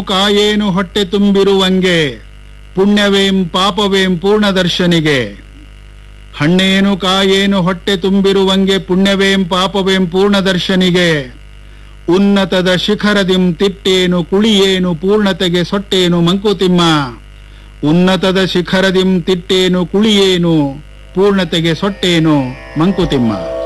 ಕಾಯೇನು ಹೊಟ್ಟೆ ತುಂಬಿರುವಂಗೆ ಪುಣ್ಯವೇಂ ಪಾಪವೇಂ ಪೂರ್ಣದರ್ಶನಿಗೆ. ಹಣ್ಣೇನು ಕಾಯೇನು ಹೊಟ್ಟೆ ತುಂಬಿರುವಂಗೆ ಪುಣ್ಯವೇಂ ಪಾಪವೇಂ ಪೂರ್ಣದರ್ಶನಿಗೆ. ಉನ್ನತದ ಶಿಖರದಿಂ ತಿಟ್ಟೇನು ಕುಳಿಯೇನು ಪೂರ್ಣತೆಗೆ ಸೊಟ್ಟೇನು ಮಂಕುತಿಮ್ಮ. ಉನ್ನತದ ಶಿಖರದಿಂ ತಿಟ್ಟೇನು ಕುಳಿಯೇನು ಪೂರ್ಣತೆಗೆ ಸೊಟ್ಟೇನು ಮಂಕುತಿಮ್ಮ.